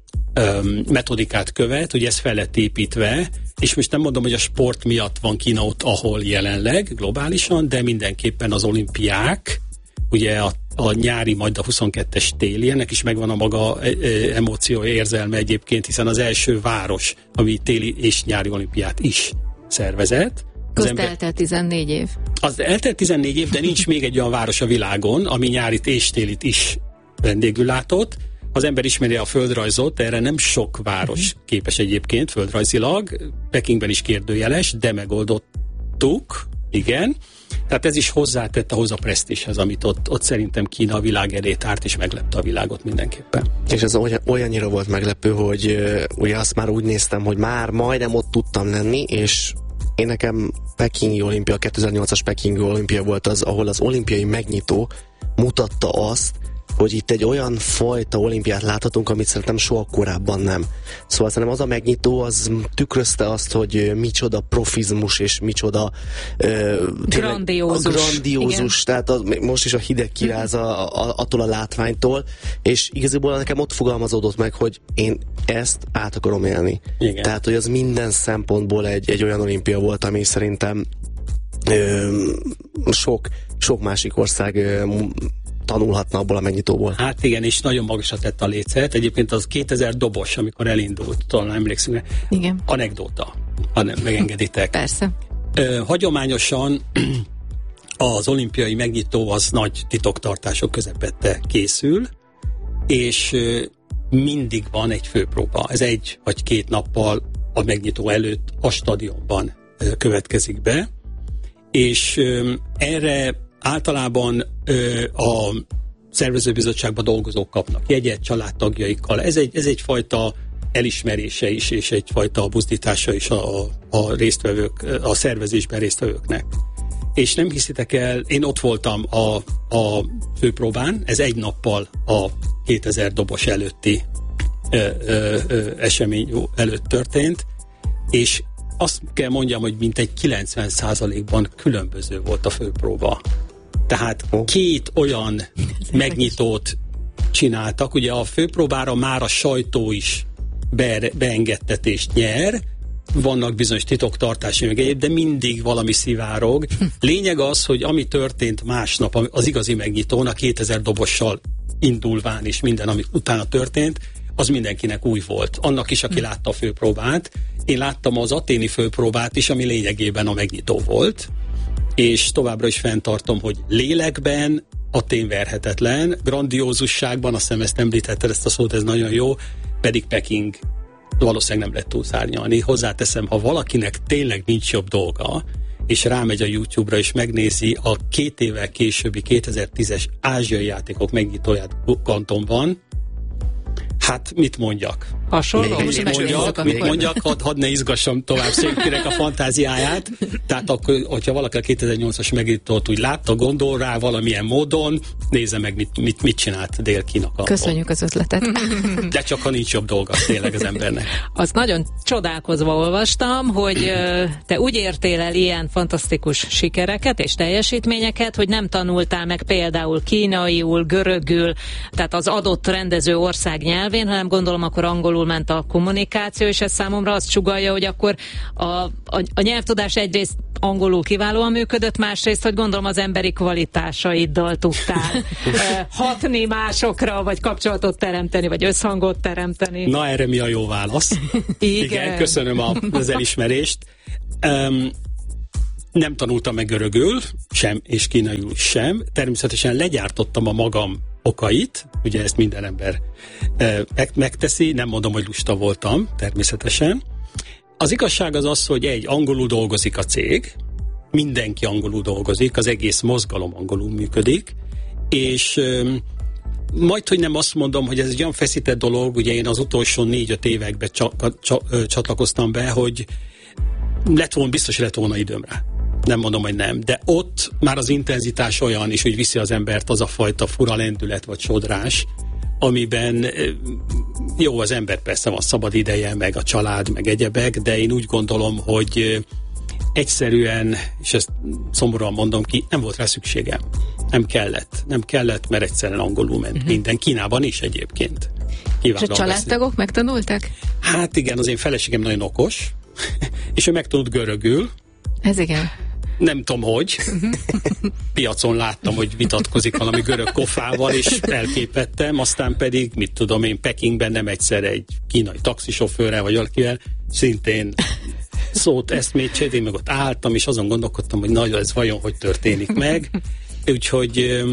um, metodikát követ, ugye ez fel lett építve, és most nem mondom, hogy a sport miatt van Kína ott, ahol jelenleg, globálisan, de mindenképpen az olimpiák, ugye a, a nyári, majd a huszonkettes téli, ennek is megvan a maga emóciója, érzelme egyébként, hiszen az első város, ami téli és nyári olimpiát is szervezett. Közt ember... eltelt tizennégy év. Az eltelt tizennégy év, de nincs még egy olyan város a világon, ami nyárit és télit is vendégül látott. Az ember ismeri a földrajzot, erre nem sok város képes egyébként földrajzilag. Pekingben is kérdőjeles, de megoldottuk, igen. Tehát ez is hozzátett ahhoz a presztízshez, amit ott, ott szerintem Kína a világ elé tárt, és meglepte a világot mindenképpen. És ez olyan, olyannyira volt meglepő, hogy uh, ugye azt már úgy néztem, hogy már majdnem ott tudtam lenni, és én nekem Pekingi olimpia, kétezer-nyolcas Pekingi olimpia volt az, ahol az olimpiai megnyitó mutatta azt, hogy itt egy olyan fajta olimpiát láthatunk, amit szerintem soha korábban nem. Szóval szerintem az a megnyitó, az tükrözte azt, hogy micsoda profizmus, és micsoda uh, grandiózus. grandiózus tehát az, most is a hideg kiráz a, a, attól a látványtól, és igazából nekem ott fogalmazódott meg, hogy én ezt át akarom élni. Igen. Tehát, hogy az minden szempontból egy, egy olyan olimpia volt, ami szerintem ö, sok, sok másik ország ö, tanulhatna abból a megnyitóból. Hát igen, és nagyon magasra tett a lécet. Egyébként az kétezer dobos, amikor elindult, talán emlékszünk rá. Igen. Anekdóta, ha nem megengeditek. Persze. Ö, hagyományosan az olimpiai megnyitó az nagy titoktartások közepette készül, és ö, mindig van egy főpróba. Ez egy vagy két nappal a megnyitó előtt a stadionban ö, következik be, és ö, erre általában ö, a szervezőbizottságban dolgozók kapnak jegyet családtagjaikkal. Ez egy, ez egyfajta elismerése is, és egyfajta buzdítása is a, a résztvevők, a szervezésben résztvevőknek. És nem hiszitek el, én ott voltam a, a főpróbán, ez egy nappal a kétezer dobos előtti ö, ö, ö, esemény előtt történt, és azt kell mondjam, hogy mintegy kilencven százalékban különböző volt a főpróba. Tehát két olyan megnyitót csináltak, ugye a főpróbára már a sajtó is be, beengedtetést nyer, vannak bizonyos titoktartási meg egyéb, de mindig valami szivárog. Lényeg az, hogy ami történt másnap, az igazi megnyitón, a kétezer dobossal indulván is minden, ami utána történt, az mindenkinek új volt. Annak is, aki látta a főpróbát. Én láttam az aténi főpróbát is, ami lényegében a megnyitó volt, és továbbra is fenntartom, hogy lélekben Atén verhetetlen, grandiózusságban, azt hiszem ezt említetted, ezt a szót, ez nagyon jó, pedig Peking valószínűleg nem lehet túlszárnyalni. Hozzáteszem, ha valakinek tényleg nincs jobb dolga, és rámegy a YouTube-ra, és megnézi a két évvel későbbi kétezer-tízes ázsiai játékok megnyitóját Kantonban, hát mit mondjak? Hasonló? Mit, mit mondjak, mit mondjak hadd had ne izgassam tovább senkinek a fantáziáját. Tehát akkor, hogyha valaki a kétezer-nyolcas megnyitót úgy látta, gondol rá valamilyen módon, nézze meg, mit, mit, mit csinált Dél-Kína Kanton. Köszönjük az ötletet. De csak ha nincs jobb dolga tényleg az embernek. Azt nagyon csodálkozva olvastam, hogy te úgy értél el ilyen fantasztikus sikereket és teljesítményeket, hogy nem tanultál meg például kínaiul, görögül, tehát az adott rendező ország nyelvén, hanem gondolom akkor angolul ment a kommunikáció, és ez számomra azt sugallja, hogy akkor a, a, a nyelvtudás egyrészt angolul kiválóan működött, másrészt, hogy gondolom az emberi kvalitásaiddal tudtál hatni másokra, vagy kapcsolatot teremteni, vagy összhangot teremteni. Na, erre mi a jó válasz? Igen. Igen, köszönöm a, az elismerést. Um, nem tanultam meg görögül, sem, és kínaiul sem. Természetesen legyártottam a magam okait, ugye ezt minden ember e, megteszi, nem mondom, hogy lusta voltam, természetesen. Az igazság az az, hogy egy, angolul dolgozik a cég, mindenki angolul dolgozik, az egész mozgalom angolul működik, és e, majd, hogy nem azt mondom, hogy ez egy olyan feszített dolog, ugye én az utolsó négy-öt években csa, csa, csatlakoztam be, hogy lett volna, biztos lett volna időm rá. Nem mondom, hogy nem, de ott már az intenzitás olyan is, hogy viszi az embert az a fajta fura lendület vagy sodrás, amiben jó, az ember persze van szabad ideje, meg a család, meg egyebek, de én úgy gondolom, hogy egyszerűen, és ezt szomorúan mondom ki, nem volt rá szükségem. Nem kellett. Nem kellett, mert egyszerűen angolul ment uh-huh. minden. Kínában is egyébként. Kívánlak és a családtagok beszél. Megtanultak? Hát igen, az én feleségem nagyon okos, és ő megtanult görögül. Ez igen. Nem tudom, hogy. Piacon láttam, hogy vitatkozik valami görög kofával, és elképettem, aztán pedig, mit tudom én, Pekingben nem egyszer egy kínai taxisofőrrel, vagy valakivel, szintén szót, eszmét csinált, én meg ott álltam, és azon gondolkodtam, hogy nagyon ez vajon hogy történik meg. Úgyhogy,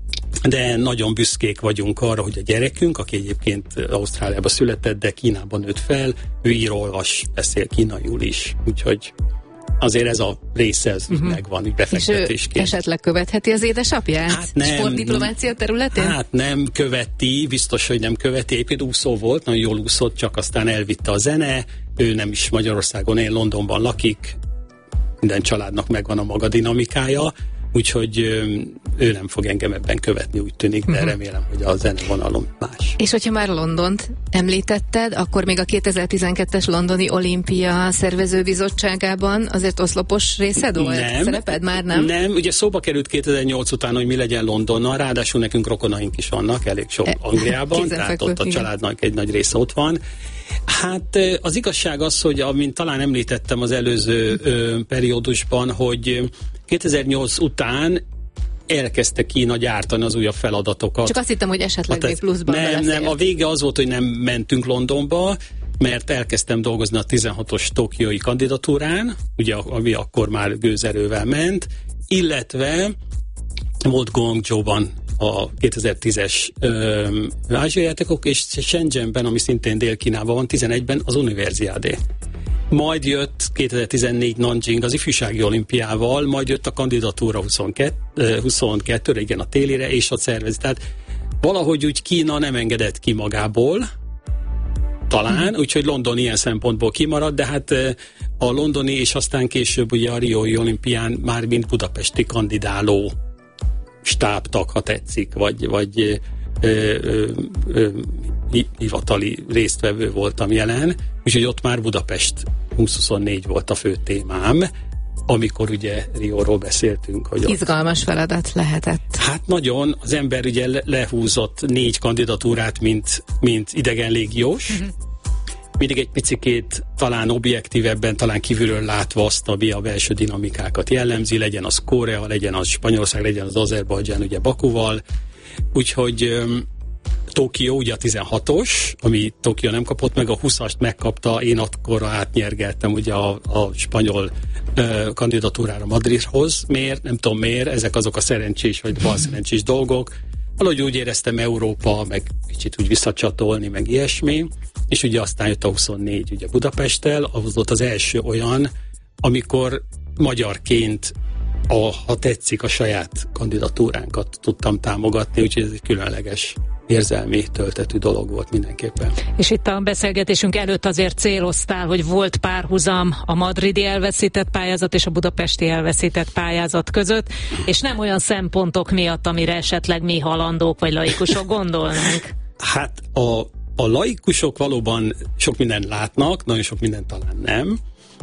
de nagyon büszkék vagyunk arra, hogy a gyerekünk, aki egyébként Ausztráliában született, de Kínában nőtt fel, ő ír, olvas, beszél kínaiul is. Úgyhogy azért ez a része, ez uh-huh. megvan, úgy befektetésként. És ő esetleg követheti az édesapját? Hát nem. Sportdiplomácia területén? Hát nem követi, biztos, hogy nem követi. Egyébként úszó volt, nagyon jól úszott, csak aztán elvitte a zene. Ő nem is Magyarországon él, Londonban lakik. Minden családnak megvan a maga dinamikája, úgyhogy ő nem fog engem ebben követni, úgy tűnik, de uh-huh. remélem, hogy a zenevonalom más. És hogyha már Londont említetted, akkor még a kétezer-tizenkettes londoni olimpia szervezőbizottságában azért oszlopos részed volt? Nem. Szereped már nem? Nem, ugye szóba került kétezer-nyolc után, hogy mi legyen Londonnal, ráadásul nekünk rokonaink is vannak, elég sok e, Angliában, tehát ott a családnak egy nagy része ott van. Hát az igazság az, hogy amint talán említettem az előző ö, periódusban, hogy kétezer-nyolc után elkezdte Kína gyártani az újabb feladatokat. Csak azt hittem, hogy esetleg hát még pluszban Nem, beleszélt. nem, a vége az volt, hogy nem mentünk Londonba, mert elkezdtem dolgozni a tizenhatos tokiói kandidatúrán, ugye, ami akkor már gőzerővel ment, illetve volt Guangzhouban a kétezer-tízes ázsiai játékok, és Shenzhenben, ami szintén Dél-Kínában van, tizenegyben az Universiádé. Majd jött kétezer-tizennégy Nanjing az ifjúsági olimpiával, majd jött a kandidatúra huszonkettőre, igen, a télire, és a szervezet. Tehát valahogy úgy Kína nem engedett ki magából, talán, hmm. úgyhogy London ilyen szempontból kimaradt, de hát a londoni és aztán később ugye a riói olimpián már mint budapesti kandidáló stábtag, ha tetszik, vagy, vagy ö, ö, ö, hivatali résztvevő voltam jelen, úgyhogy ott már Budapest húsz-huszonnégy volt a fő témám, amikor ugye Rióról beszéltünk. Hogy izgalmas ott... feladat lehetett. Hát nagyon, az ember ugye le- lehúzott négy kandidatúrát, mint, mint idegen légiós, uh-huh. mindig egy picikét talán objektívebben, talán kívülről látva azt, ami a belső dinamikákat jellemzi, legyen az Korea, legyen az Spanyolország, legyen az Azerbajdzsán, ugye Bakuval, úgyhogy um, Tokió, ugye a tizenhatos, ami Tokió nem kapott meg, a huszast megkapta, én akkor átnyergeltem ugye a, a spanyol uh, kandidatúrára Madridhoz. Miért? Nem tudom miért, ezek azok a szerencsés vagy balszerencsés dolgok. Valahogy úgy éreztem Európa, meg kicsit úgy visszacsatolni, meg ilyesmi, és ugye aztán jött a huszonnégy ugye Budapesttel, az volt az első olyan, amikor magyarként a, ha tetszik, a saját kandidatúránkat tudtam támogatni, úgyhogy ez egy különleges érzelmi töltetű dolog volt mindenképpen. És itt a beszélgetésünk előtt azért céloztál, hogy volt párhuzam a madridi elveszített pályázat és a budapesti elveszített pályázat között, és nem olyan szempontok miatt, amire esetleg mi halandók vagy laikusok gondolnánk. Hát a, a laikusok valóban sok mindent látnak, nagyon sok mindent talán nem.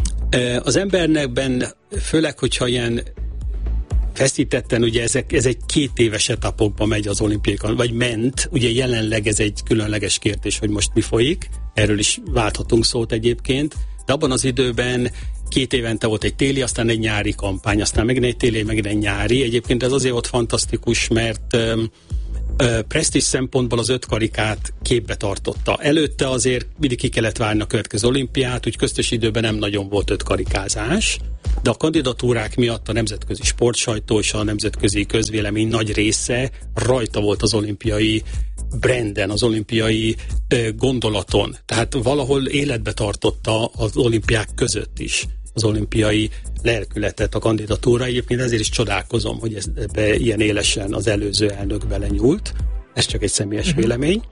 Az embernekben, főleg, hogyha ilyen feszítetten, ugye ezek, ez egy két éves etapokban megy az olimpiai, vagy ment, ugye jelenleg ez egy különleges kérdés, hogy most mi folyik, erről is válthatunk szót egyébként, de abban az időben két évente volt egy téli, aztán egy nyári kampány, aztán megint egy téli, megint egy nyári. Egyébként ez azért volt fantasztikus, mert presztízs szempontból az öt karikát képbe tartotta. Előtte azért mindig ki kellett várni a következő olimpiát, úgy köztes időben nem nagyon volt öt karikázás, de a kandidatúrák miatt a nemzetközi sportsajtó és a nemzetközi közvélemény nagy része rajta volt az olimpiai branden, az olimpiai ö, gondolaton. Tehát valahol életbe tartotta az olimpiák között is az olimpiai lelkületet a kandidatúra. Egyébként ezért is csodálkozom, hogy ez, ebbe ilyen élesen az előző elnök belenyúlt. Ez csak egy személyes uh-huh. vélemény.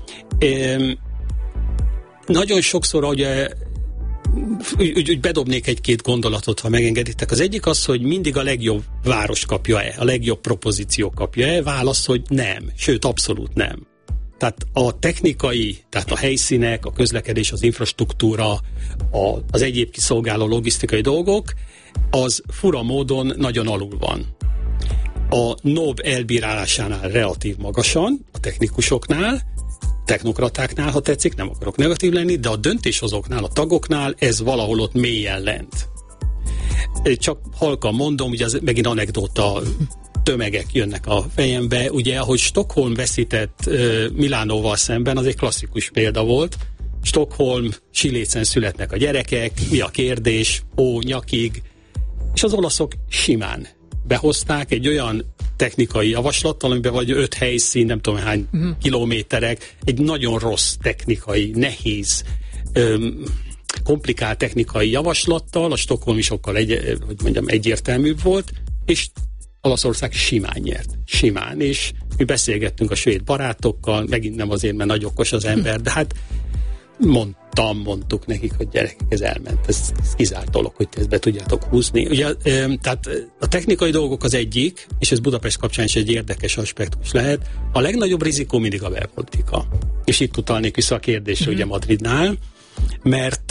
É, nagyon sokszor, ugye úgy, úgy bedobnék egy-két gondolatot, ha megengeditek. Az egyik az, hogy mindig a legjobb város kapja-e, a legjobb propozíció kapja-e. Válasz, hogy nem. Sőt, abszolút nem. Tehát a technikai, tehát a helyszínek, a közlekedés, az infrastruktúra, a, az egyéb kiszolgáló logisztikai dolgok, az fura módon nagyon alul van. A NOB elbírálásánál relatív magasan, a technikusoknál, technokratáknál, ha tetszik, nem akarok negatív lenni, de a döntéshozóknál, a tagoknál ez valahol ott mélyen lent. Csak halkan mondom, ugye az megint anekdóta tömegek jönnek a fejembe. Ugye, ahogy Stockholm veszített uh, Milánóval szemben, az egy klasszikus példa volt. Stockholm, Silécen születnek a gyerekek, mi a kérdés, ó, nyakig, és az olaszok simán behozták egy olyan technikai javaslattal, amiben vagy öt helyszín, nem tudom hány uh-huh. kilométerek, egy nagyon rossz technikai, nehéz, öm, komplikált technikai javaslattal, a Stockholm is sokkal egy, hogy mondjam, egyértelműbb volt, és Olaszország simán nyert. Simán. És mi beszélgettünk a svéd barátokkal, megint nem azért, mert nagy okos az ember, de hát mondtam, mondtuk nekik, hogy gyerekek, ez elment. Ez, ez kizárt dolog, hogy ezt be tudjátok húzni. Ugye, tehát a technikai dolgok az egyik, és ez Budapest kapcsán is egy érdekes aspektus lehet. A legnagyobb rizikó mindig a belpolitika. És itt utalnék vissza a kérdésre, mm-hmm. ugye Madridnál, mert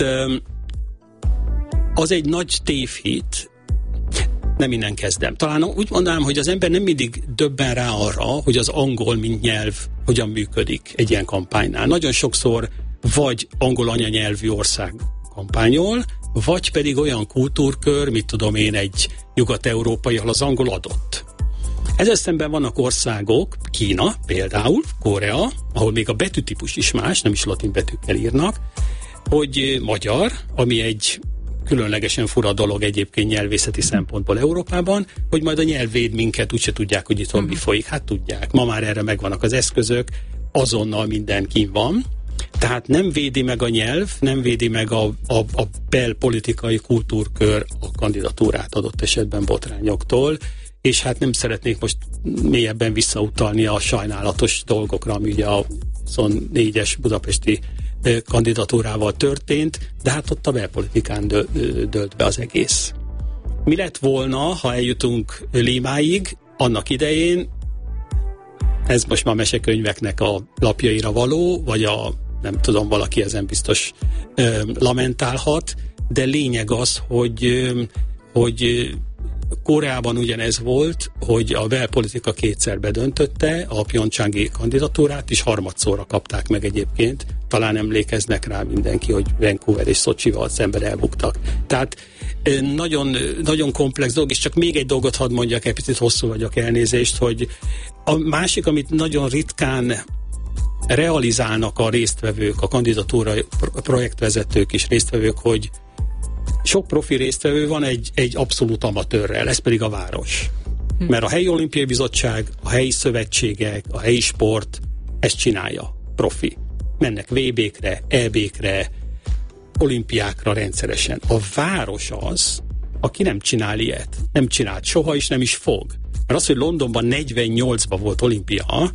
az egy nagy tévhit, nem innen kezdem. Talán úgy mondanám, hogy az ember nem mindig döbben rá arra, hogy az angol, mint nyelv hogyan működik egy ilyen kampánynál. Nagyon sokszor vagy angol anyanyelvű ország kampányol, vagy pedig olyan kultúrkör, mit tudom én, egy nyugat-európai, ahol az angol adott. Ezzel szemben vannak országok, Kína például, Korea, ahol még a betűtípus is más, nem is latin betűkkel írnak, hogy magyar, ami egy különlegesen fura dolog egyébként nyelvészeti szempontból Európában, hogy majd a nyelv véd minket, úgyse tudják, hogy itthon mi folyik. Hát tudják, ma már erre megvannak az eszközök, azonnal minden kín van. Tehát nem védi meg a nyelv, nem védi meg a, a, a belpolitikai kultúrkör a kandidatúrát adott esetben botrányoktól, és hát nem szeretnék most mélyebben visszautalni a sajnálatos dolgokra, ami ugye a huszonnégyes budapesti kandidatúrával történt, de hát ott a belpolitikán dö, dölt be az egész. Mi lett volna, ha eljutunk Límáig, annak idején, ez most már mesekönyveknek a lapjaira való, vagy a, nem tudom, valaki ezen biztos ö, lamentálhat, de lényeg az, hogy, ö, hogy Koreában ugyanez volt, hogy a belpolitika kétszer bedöntötte a pjongcsangi kandidatúrát, és harmadszorra kapták meg egyébként. Talán emlékeznek rá mindenki, hogy Vancouver és Szocsival szemben elbuktak. Tehát nagyon, nagyon komplex dolog, és csak még egy dolgot hadd mondjak, egy picit hosszú vagyok, elnézést, hogy a másik, amit nagyon ritkán realizálnak a résztvevők, a kandidatúra projektvezetők és résztvevők, hogy sok profi résztvevő van egy, egy abszolút amatőrrel, ez pedig a város. Hm. Mert a helyi olimpiai bizottság, a helyi szövetségek, a helyi sport ezt csinálja, profi. Mennek vé békre, é békre, olimpiákra rendszeresen. A város az, aki nem csinál ilyet. Nem csinált soha, és nem is fog. Mert az, hogy Londonban negyvennyolcban volt olimpia,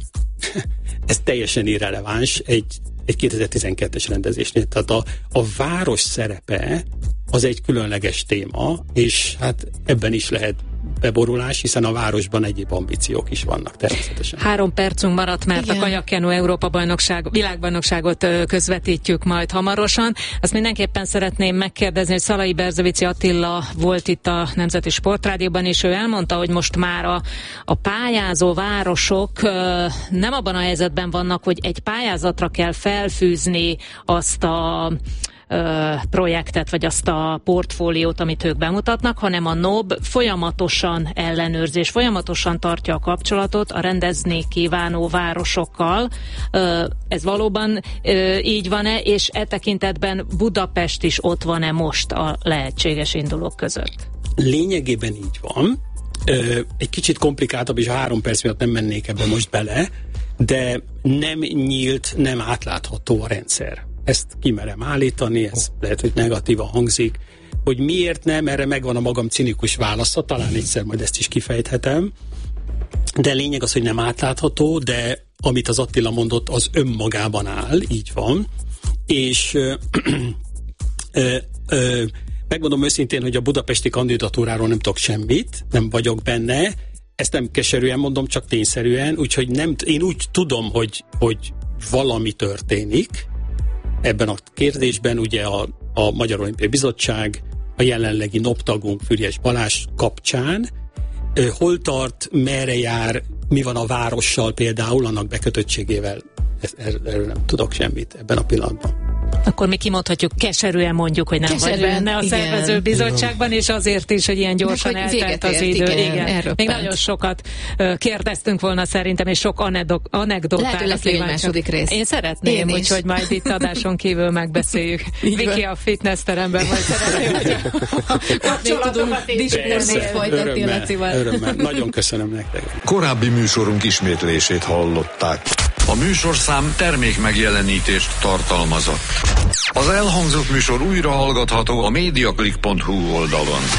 ez teljesen irreleváns egy, egy kétezer-tizenkettes rendezésnél. Tehát a, a város szerepe az egy különleges téma, és hát ebben is lehet beborulás, hiszen a városban egyéb ambíciók is vannak természetesen. Három percünk maradt, mert igen, a kajakkenu Európa-bajnokság, világbajnokságot közvetítjük majd hamarosan. Azt mindenképpen szeretném megkérdezni, hogy Szalai Berzevici Attila volt itt a Nemzeti Sportrádióban, és ő elmondta, hogy most már a, a pályázó városok nem abban a helyzetben vannak, hogy egy pályázatra kell felfűzni azt a projektet, vagy azt a portfóliót, amit ők bemutatnak, hanem a NOB folyamatosan ellenőrzés, folyamatosan tartja a kapcsolatot a rendezni kívánó városokkal. Ez valóban így van-e, és e tekintetben Budapest is ott van-e most a lehetséges indulók között? Lényegében így van. Egy kicsit komplikáltabb, és a három perc miatt nem mennék ebbe most bele, de nem nyílt, nem átlátható a rendszer. Ezt kimerem állítani, ez lehet, hogy negatívan hangzik, hogy miért nem, erre megvan a magam cinikus válasza, talán egyszer majd ezt is kifejthetem, de lényeg az, hogy nem átlátható, de amit az Attila mondott, az önmagában áll, így van, és ö, ö, ö, megmondom őszintén, hogy a budapesti kandidatúráról nem tudok semmit, nem vagyok benne, ezt nem keserűen mondom, csak tényszerűen, úgyhogy nem, én úgy tudom, hogy, hogy valami történik ebben a kérdésben. Ugye a, a Magyar Olimpiai Bizottság a jelenlegi noptagunk Füriyes Balázs kapcsán hol tart, merre jár, mi van a várossal például, annak bekötöttségével, erről nem tudok semmit ebben a pillanatban. Akkor mi kimondhatjuk, keserűen mondjuk, hogy nem Keserűen, vagy benne a szervezőbizottságban, és azért is, hogy ilyen gyorsan meg, eltelt az idő. Igen, igen. Még nagyon sokat uh, kérdeztünk volna szerintem, és sok anedok, anekdotát. Lehet, hogy második rész. Én szeretném, Én úgyhogy majd itt adáson kívül megbeszéljük. Viki a fitness teremben majd szeretném, hogy a kapcsolatokat diskurszust folytatni Lacival. Örömmel. Nagyon köszönöm nektek. Korábbi műsorunk ismétlését hallották. A műsorszám termék megjelenítést tartalmazott. Az elhangzott műsor újra hallgatható a mediaclick pont hu oldalon.